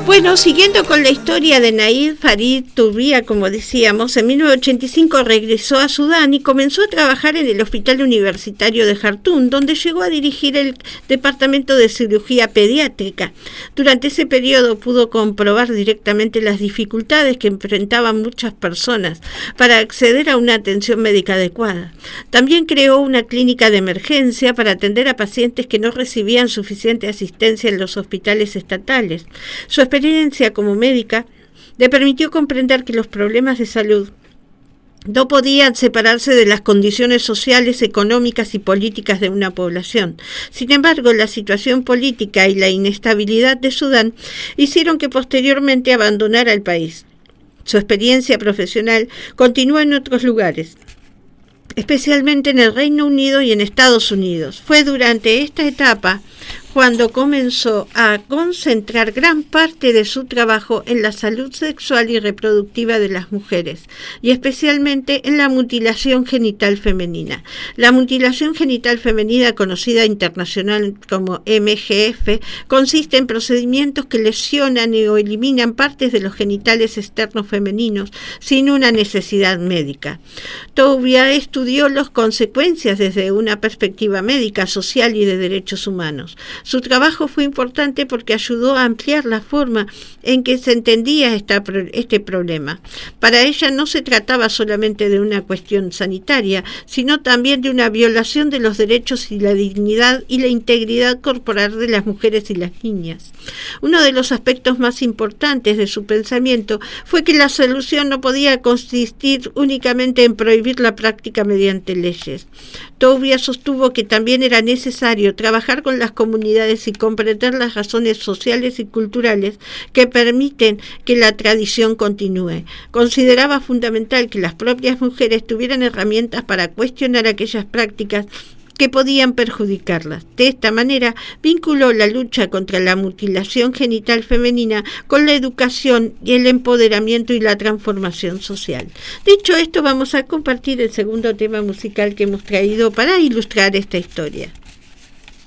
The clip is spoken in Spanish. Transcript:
Bueno, siguiendo con la historia de Naid Farid Turbia, como decíamos, en 1985 regresó a Sudán y comenzó a trabajar en el Hospital Universitario de Jartum, donde llegó a dirigir el Departamento de Cirugía Pediátrica. Durante ese periodo pudo comprobar directamente las dificultades que enfrentaban muchas personas para acceder a una atención médica adecuada. También creó una clínica de emergencia para atender a pacientes que no recibían suficiente asistencia en los hospitales estatales. Su experiencia como médica le permitió comprender que los problemas de salud no podían separarse de las condiciones sociales, económicas y políticas de una población. Sin embargo, la situación política y la inestabilidad de Sudán hicieron que posteriormente abandonara el país. Su experiencia profesional continuó en otros lugares, especialmente en el Reino Unido y en Estados Unidos. Fue durante esta etapa cuando comenzó a concentrar gran parte de su trabajo en la salud sexual y reproductiva de las mujeres, y especialmente en la mutilación genital femenina. La mutilación genital femenina, conocida internacional como MGF, consiste en procedimientos que lesionan o eliminan partes de los genitales externos femeninos sin una necesidad médica. Toubia estudió las consecuencias desde una perspectiva médica, social y de derechos humanos. Su trabajo fue importante porque ayudó a ampliar la forma en que se entendía este problema. Para ella no se trataba solamente de una cuestión sanitaria, sino también de una violación de los derechos y la dignidad y la integridad corporal de las mujeres y las niñas. Uno de los aspectos más importantes de su pensamiento fue que la solución no podía consistir únicamente en prohibir la práctica mediante leyes. Toubia sostuvo que también era necesario trabajar con las comunidades y comprender las razones sociales y culturales que permiten que la tradición continúe. Consideraba fundamental que las propias mujeres tuvieran herramientas para cuestionar aquellas prácticas que podían perjudicarlas. De esta manera, vinculó la lucha contra la mutilación genital femenina con la educación y el empoderamiento y la transformación social. Dicho esto, vamos a compartir el segundo tema musical que hemos traído para ilustrar esta historia.